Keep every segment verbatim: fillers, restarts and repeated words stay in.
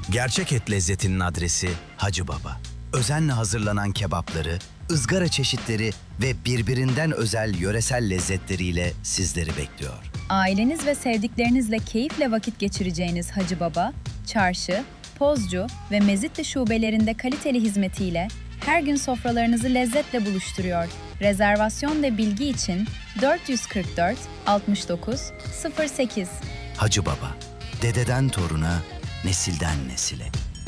Gerçek et lezzetinin adresi Hacı Baba. Özenle hazırlanan kebapları, ızgara çeşitleri ve birbirinden özel yöresel lezzetleriyle sizleri bekliyor. Aileniz ve sevdiklerinizle keyifle vakit geçireceğiniz Hacı Baba, Çarşı, Pozcu ve Mezitli şubelerinde kaliteli hizmetiyle her gün sofralarınızı lezzetle buluşturuyor. Rezervasyon ve bilgi için dört yüz kırk dört altmış dokuz sıfır sekiz. Hacı Baba, dededen toruna, nesilden nesile.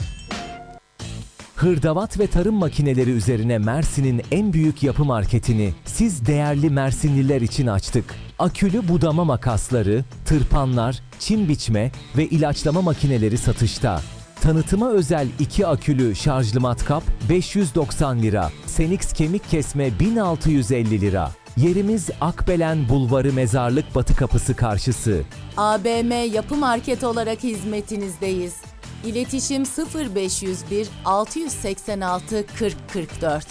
Hırdavat ve tarım makineleri üzerine Mersin'in en büyük yapı marketini siz değerli Mersinliler için açtık. Akülü budama makasları, tırpanlar, çim biçme ve ilaçlama makineleri satışta. Tanıtıma özel iki akülü şarjlı matkap beş yüz doksan lira, Senix kemik kesme bin altı yüz elli lira. Yerimiz Akbelen Bulvarı Mezarlık Batı Kapısı karşısı. A B M Yapı Market olarak hizmetinizdeyiz. İletişim sıfır beş yüz bir altı yüz seksen altı kırk kırk dört.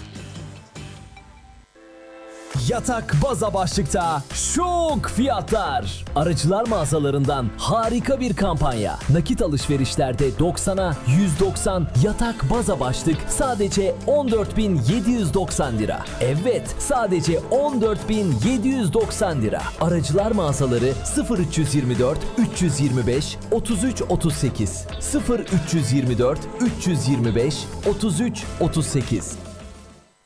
Yatak baza başlıkta şok fiyatlar. Aracılar mağazalarından harika bir kampanya. Nakit alışverişlerde doksana yüz doksan yatak baza başlık sadece on dört bin yedi yüz doksan lira. Evet, sadece on dört bin yedi yüz doksan lira. Aracılar mağazaları sıfır üç yüz yirmi dört üç yüz yirmi beş otuz üç otuz sekiz sıfır üç yüz yirmi dört üç yüz yirmi beş otuz üç otuz sekiz.